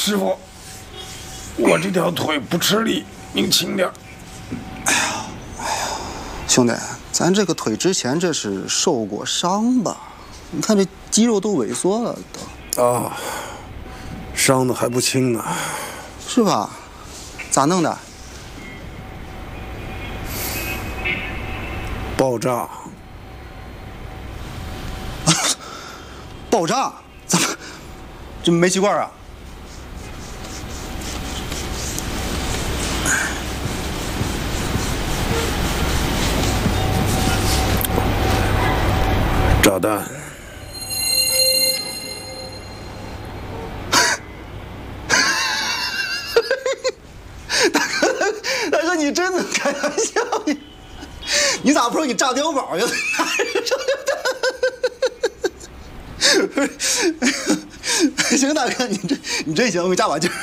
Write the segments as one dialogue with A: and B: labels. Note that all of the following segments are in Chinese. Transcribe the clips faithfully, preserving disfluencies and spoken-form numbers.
A: 师傅，我这条腿不吃力，您轻点。
B: 哎呀，哎呀，兄弟，咱这个腿之前这是受过伤吧？你看这肌肉都萎缩了都。
A: 啊，伤的还不轻呢。
B: 是吧？咋弄的？
A: 爆炸。
B: 爆炸？怎么？这煤气罐啊？
A: 炸弹。
B: 大哥，大哥，你真能开玩笑？你你咋不说你炸碉堡呀？行，大哥，你这你真行，没炸把劲儿。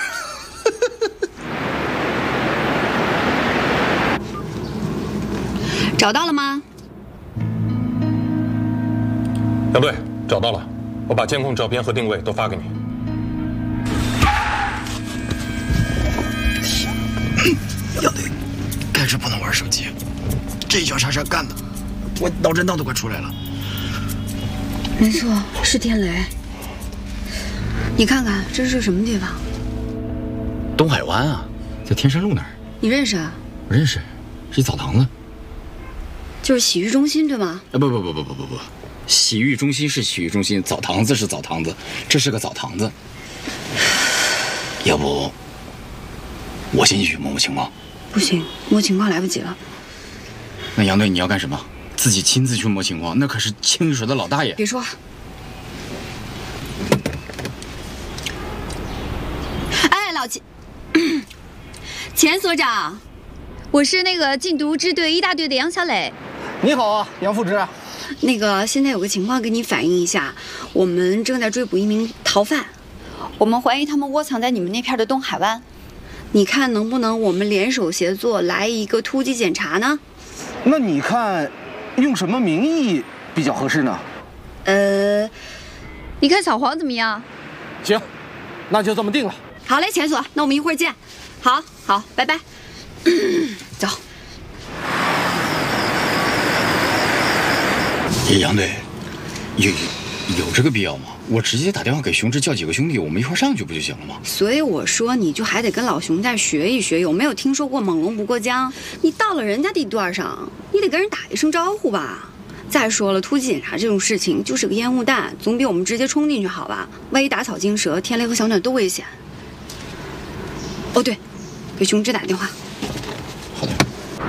C: 找到了吗？
D: 杨队，找到了，我把监控照片和定位都发给你。
E: 杨队，开车不能玩手机，这一脚刹车干的，我脑震荡都快出来了。
C: 没错，是天雷。你看看这是什么地方？
E: 东海湾啊，在天山路那儿。
C: 你认识啊？
E: 我认识，是一澡堂子。
C: 就是洗浴中心对吗？
E: 啊不不不不不不不，洗浴中心是洗浴中心，澡堂子是澡堂子，这是个澡堂子。要不我先进去摸摸情况？
C: 不行，摸情况来不及了。
E: 那杨队你要干什么？自己亲自去摸情况，那可是清水的老大爷。
C: 别说。哎，老钱，钱所长，我是那个禁毒支队一大队的杨小磊。
F: 你好啊，杨副支。
C: 那个现在有个情况跟你反映一下，我们正在追捕一名逃犯，我们怀疑他们窝藏在你们那片的东海湾，你看能不能我们联手协作来一个突击检查呢？
F: 那你看，用什么名义比较合适呢？
C: 呃，你看小黄怎么样？
F: 行，那就这么定了。
C: 好嘞，钱所，那我们一会儿见。好，好，拜拜。走。
E: 杨队，有有这个必要吗？我直接打电话给熊志叫几个兄弟，我们一块上去不就行了吗？
C: 所以我说，你就还得跟老熊再学一学。有没有听说过猛龙不过江？你到了人家地段上，你得跟人打一声招呼吧。再说了，突击检查这种事情就是个烟雾弹，总比我们直接冲进去好吧？万一打草惊蛇，天雷和小暖都危险。哦对，给熊志打电话。
E: 好的。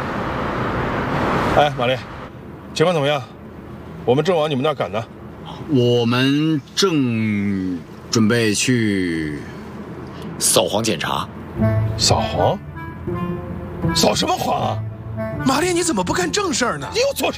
D: 哎，玛丽，情况怎么样？我们正往你们那儿赶呢。
E: 我们正准备去扫黄检查。
D: 扫黄？扫什么黄啊？
G: 玛丽，你怎么不干正事儿呢？
D: 你又做什么？